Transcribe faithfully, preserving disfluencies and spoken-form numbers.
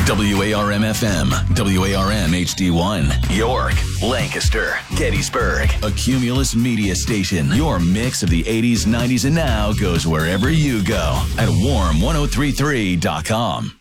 W A R M F M, W A R M H D one, York, Lancaster, Gettysburg, a Cumulus media station. Your mix of the eighties, nineties, and now goes wherever you go at warm ten thirty-three dot com.